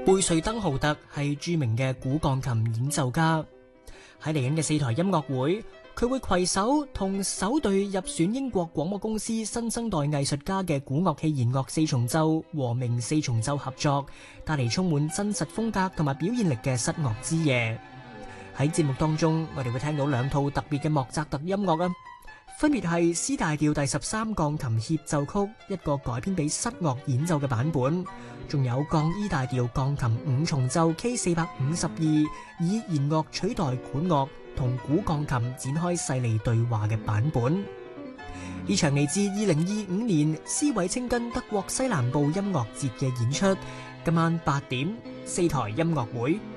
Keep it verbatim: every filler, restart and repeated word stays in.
貝瑞登豪特係著名嘅古鋼琴演奏家，喺嚟緊嘅四台音樂會，佢會攜手同首隊入選英國廣播公司新生代藝術家嘅古樂器弦樂四重奏和鳴四重奏合作，帶嚟充滿真實風格同埋表現力嘅室樂之夜。喺節目當中，我哋會聽到兩套特別嘅莫扎特音樂啊，分別係 C 大調第十三鋼琴協奏曲，一個改編俾室樂演奏嘅版本，仲有降 E 大調鋼琴五重奏 K 四百五十二，以弦樂取代管樂，同古鋼琴展開細膩對話嘅版本。呢場嚟自二零二五年斯韋清根德國西南部音樂節嘅演出，今晚八點四台音樂會。